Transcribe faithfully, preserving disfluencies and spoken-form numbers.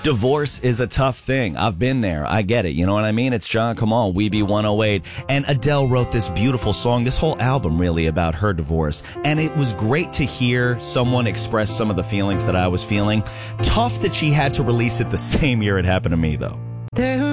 Divorce is a tough thing. I've been there. I get it. You know what I mean? It's John Come On, We Be one oh eight. And Adele wrote this beautiful song, this whole album really about her divorce. And it was great to hear someone express some of the feelings that I was feeling. Tough that she had to release it the same year it happened to me, though. There